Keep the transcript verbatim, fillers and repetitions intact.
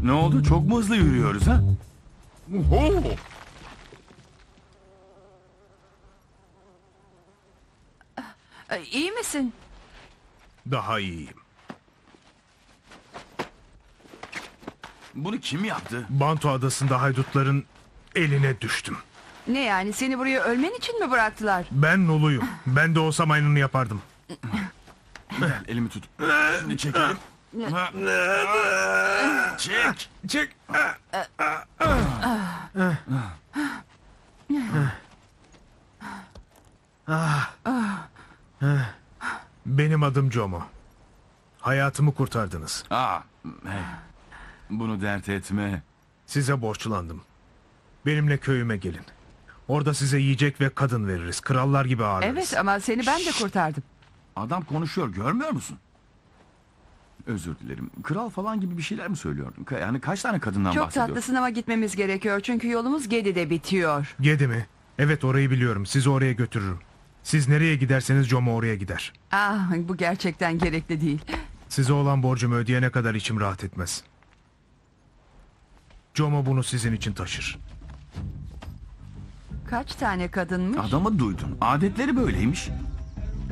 Ne oldu? Çok mu hızlı yürüyoruz ha? Oho! Ee, İyi misin? Daha iyiyim. Bunu kim yaptı? Bantu adasında haydutların eline düştüm. Ne yani, seni buraya ölmen için mi bıraktılar? Ben Nulu'yum. Ben de olsam aynını yapardım. Gel, elimi tut. Şimdi çekelim. Çek. Çek. Benim adım Jomo. Hayatımı kurtardınız. Aa, hey. Bunu dert etme. Size borçlandım. Benimle köyüme gelin. Orada size yiyecek ve kadın veririz. Krallar gibi ağırlarız. Evet, ama seni ben de kurtardım. Adam konuşuyor, görmüyor musun? Özür dilerim. Kral falan gibi bir şeyler mi söylüyordun? Ka- Yani kaç tane kadından Çok bahsediyorsun? tatlısın ama gitmemiz gerekiyor. Çünkü yolumuz Gedi'de bitiyor. Gedi mi? Evet, orayı biliyorum. Sizi oraya götürürüm. Siz nereye giderseniz Jomo oraya gider. Ah, bu gerçekten gerekli değil. Size olan borcumu ödeyene kadar içim rahat etmez. Jomo bunu sizin için taşır. Kaç tane kadınmış? Adamı duydun. Adetleri böyleymiş.